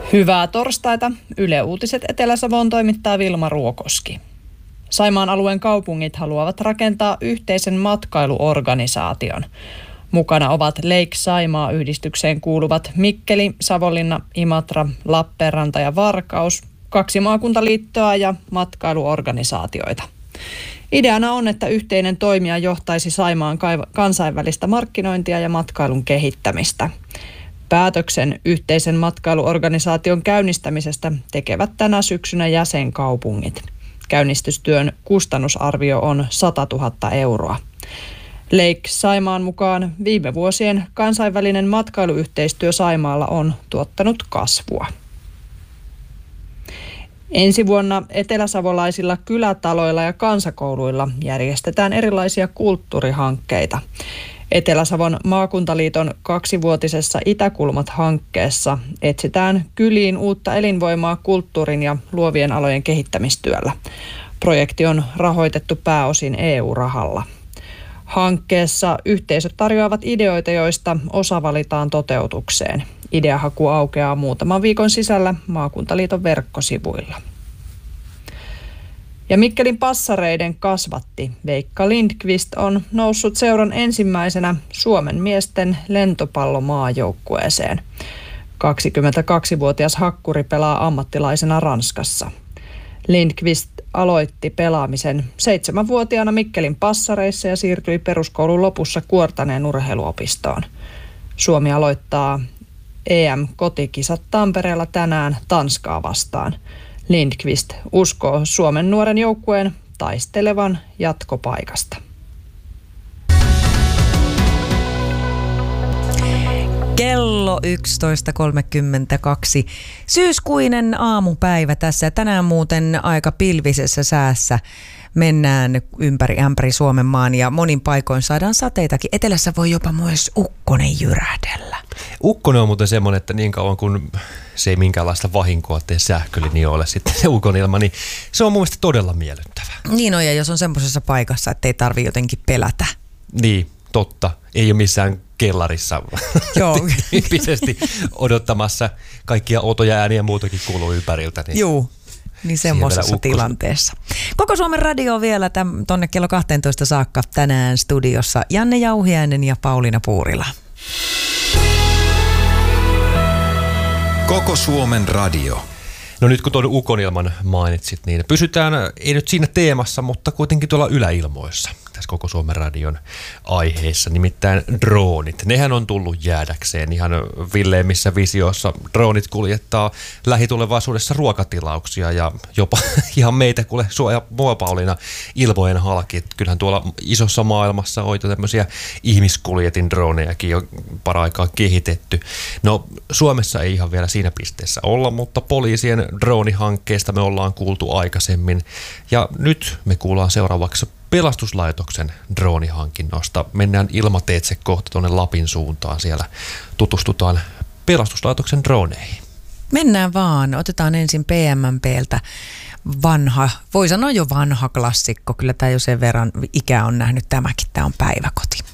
Hyvää torstaita. Yle Uutiset Etelä-Savoon toimittaa Vilma Ruokoski. Saimaan alueen kaupungit haluavat rakentaa yhteisen matkailuorganisaation. Mukana ovat Lake Saimaa-yhdistykseen kuuluvat Mikkeli, Savonlinna, Imatra, Lappeenranta ja Varkaus, 2 maakuntaliittoa ja matkailuorganisaatioita. Ideana on, että yhteinen toimija johtaisi Saimaan kansainvälistä markkinointia ja matkailun kehittämistä. Päätöksen yhteisen matkailuorganisaation käynnistämisestä tekevät tänä syksynä jäsenkaupungit. Käynnistystyön kustannusarvio on 100 000 euroa. Lake Saimaan mukaan viime vuosien kansainvälinen matkailuyhteistyö Saimaalla on tuottanut kasvua. Ensi vuonna eteläsavolaisilla kylätaloilla ja kansakouluilla järjestetään erilaisia kulttuurihankkeita. Etelä-Savon maakuntaliiton 2-vuotisessa Itäkulmat-hankkeessa etsitään kyliin uutta elinvoimaa kulttuurin ja luovien alojen kehittämistyöllä. Projekti on rahoitettu pääosin EU-rahalla. Hankkeessa yhteisöt tarjoavat ideoita, joista osa valitaan toteutukseen. Ideahaku aukeaa muutaman viikon sisällä maakuntaliiton verkkosivuilla. Ja Mikkelin passareiden kasvatti Veikka Lindqvist on noussut seuran ensimmäisenä Suomen miesten lentopallomaajoukkueeseen. 22-vuotias hakkuri pelaa ammattilaisena Ranskassa. Lindqvist aloitti pelaamisen 7-vuotiaana Mikkelin passareissa ja siirtyi peruskoulun lopussa Kuortaneen urheiluopistoon. Suomi aloittaa EM-kotikisat Tampereella tänään Tanskaa vastaan. Lindqvist uskoo Suomen nuoren joukkueen taistelevan jatkopaikasta. Kello 11.32. Syyskuinen aamupäivä tässä. Tänään muuten aika pilvisessä säässä mennään ympäri ämpäri Suomen maan ja monin paikoin saadaan sateitakin. Etelässä voi jopa myös ukkonen jyrähdellä. Ukkonen on muuten semmoinen, että niin kauan kun se ei minkäänlaista vahinkoa tee sähkölinjoille sitten se ukonilma, niin se on mun mielestä todella miellyttävää. Niin on, ja jos on semmoisessa paikassa, että ei tarvitse jotenkin pelätä. Niin, totta. Ei ole missään kellarissa tyyppisesti odottamassa kaikkia outoja ääniä ja muutakin kuuluu ympäriltä. Niin juu, niin semmoisessa tilanteessa. Koko Suomen radio vielä tonne kello 12 saakka tänään studiossa Janne Jauhiainen ja Pauliina Puurila. Koko Suomen radio. No nyt kun tuon ukonilman mainitsit, niin pysytään ei nyt siinä teemassa, mutta kuitenkin tuolla yläilmoissa tässä Koko Suomen radion aiheessa, nimittäin droonit. Nehän on tullut jäädäkseen ihan villeimmissä visioissa. Droonit kuljettaa lähitulevaisuudessa ruokatilauksia ja jopa ihan meitä kuule ja mua Pauliina ilmojen halki. Kyllähän tuolla isossa maailmassa on jo tämmöisiä ihmiskuljetin dronejakin jo paraikaa kehitetty. No Suomessa ei ihan vielä siinä pisteessä olla, mutta poliisien droonihankkeesta me ollaan kuultu aikaisemmin. Ja nyt me kuullaan seuraavaksi pelastuslaitoksen droonihankinnosta. Mennään ilmateitse kohta tuonne Lapin suuntaan. Siellä tutustutaan pelastuslaitoksen droneihin. Mennään vaan. Otetaan ensin PMMPltä vanha, voi sanoa jo vanha klassikko. Kyllä tämä jo sen verran ikää on nähnyt tämäkin. Tämä on Päiväkoti.